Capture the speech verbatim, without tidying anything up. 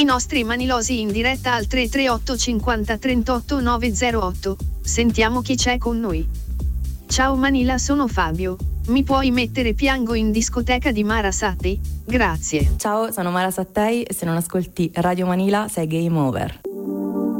I nostri manilosi in diretta al tre tre otto cinquanta trentotto nove zero otto. Sentiamo chi c'è con noi. Ciao Manila, sono Fabio. Mi puoi mettere Piango in discoteca di Mara Sattei? Grazie. Ciao, sono Mara Sattei e se non ascolti Radio Manila sei game over.